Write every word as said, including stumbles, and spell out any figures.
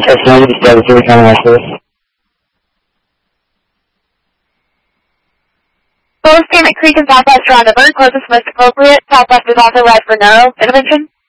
Texas ninety-seven, three coming west of us. Both Gannett Creek and Southwest are on the bird closest most appropriate. Southwest is also right for no intervention.